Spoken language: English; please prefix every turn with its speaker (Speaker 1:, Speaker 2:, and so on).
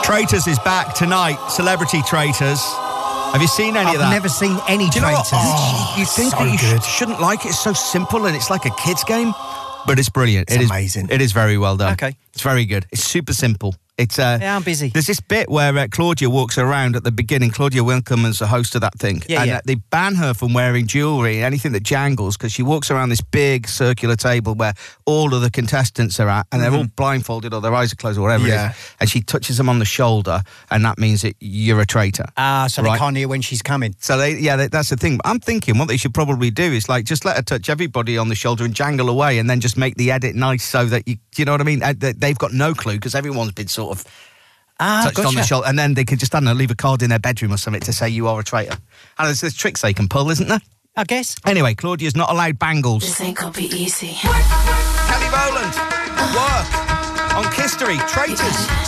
Speaker 1: Traitors is back tonight. Celebrity Traitors. Have you seen any of that?
Speaker 2: I've never seen any Traitors.
Speaker 1: You think
Speaker 2: so
Speaker 1: that you
Speaker 2: good.
Speaker 1: shouldn't like it. It's so simple and it's like a kid's game. But it's brilliant.
Speaker 2: It's amazing.
Speaker 1: It is very well done.
Speaker 2: Okay.
Speaker 1: It's very good. It's super simple. It's
Speaker 2: yeah, I'm busy.
Speaker 1: There's this bit where Claudia walks around at the beginning. Claudia Winkleman is the host of that thing. And they ban her from wearing jewellery, anything that jangles, because she walks around this big circular table where all of the contestants are at, and they're all blindfolded or their eyes are closed or whatever it is. And she touches them on the shoulder, and that means that you're a traitor.
Speaker 2: So they can't hear when she's coming.
Speaker 1: So that's the thing. I'm thinking what they should probably do is like just let her touch everybody on the shoulder and jangle away, and then just make the edit nice so that you know what I mean? They've got no clue because everyone's been sort of touched on the shoulder, and then they could just, I don't know, leave a card in their bedroom or something to say you are a traitor. And there's tricks they can pull, isn't there?
Speaker 2: I guess.
Speaker 1: Anyway, Claudia's not allowed bangles.
Speaker 3: This ain't gonna be easy.
Speaker 1: Kelly Rowland, Work, on Kistery, Traitors.